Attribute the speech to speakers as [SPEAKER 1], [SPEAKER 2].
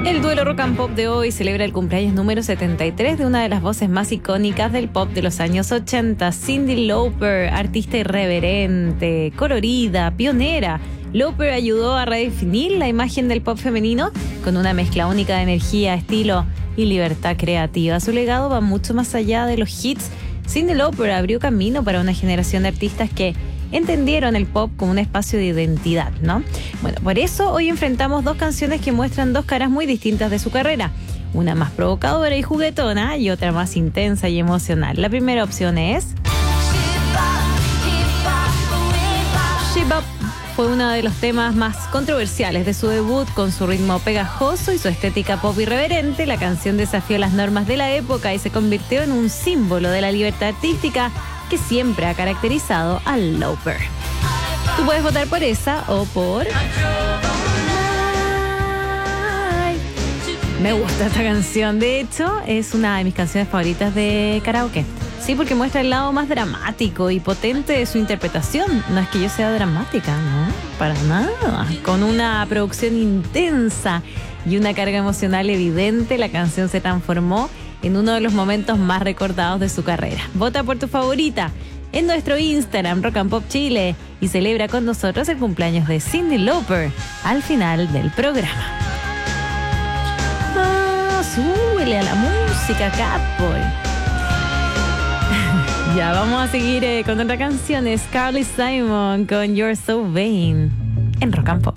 [SPEAKER 1] El duelo rock and pop de hoy celebra el cumpleaños número 73 de una de las voces más icónicas del pop de los años 80, Cyndi Lauper, artista irreverente, colorida, pionera. Lauper ayudó a redefinir la imagen del pop femenino con una mezcla única de energía, estilo y libertad creativa. Su legado va mucho más allá de los hits. Cyndi Lauper abrió camino para una generación de artistas que entendieron el pop como un espacio de identidad, ¿no? Bueno, por eso hoy enfrentamos dos canciones que muestran dos caras muy distintas de su carrera. Una más provocadora y juguetona y otra más intensa y emocional. La primera opción es Shape Up. Fue uno de los temas más controversiales de su debut. Con su ritmo pegajoso y su estética pop irreverente, la canción desafió las normas de la época y se convirtió en un símbolo de la libertad artística que siempre ha caracterizado a Lauper. Tú puedes votar por esa o por... Me gusta esta canción. De hecho, es una de mis canciones favoritas de karaoke. Sí, porque muestra el lado más dramático y potente de su interpretación. No es que yo sea dramática, no, para nada. Con una producción intensa y una carga emocional evidente, la canción se transformó en uno de los momentos más recordados de su carrera. Vota por tu favorita en nuestro Instagram, Rock and Pop Chile, y celebra con nosotros el cumpleaños de Cyndi Lauper al final del programa. Súbele a la música, Catboy. Ya, vamos a seguir con otra canción. Es Carly Simon con You're So Vain en Rock and Pop.